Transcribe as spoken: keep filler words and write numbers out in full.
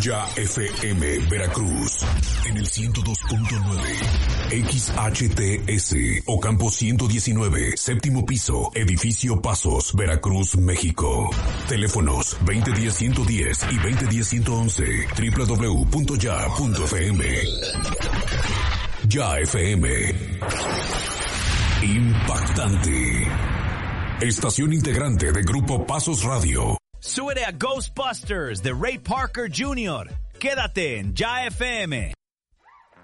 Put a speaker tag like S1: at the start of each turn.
S1: Ya F M Veracruz en el ciento dos punto nueve, X H T S Ocampo ciento diecinueve, séptimo piso, edificio Pasos, Veracruz, México. Teléfonos veinte diez ciento diez y veinte diez ciento once, doble u doble u doble u punto ya punto f m. Ya F M. Impactante. Estación integrante de Grupo Pasos Radio.
S2: Súbete a Ghostbusters de Ray Parker junior Quédate en Ya F M.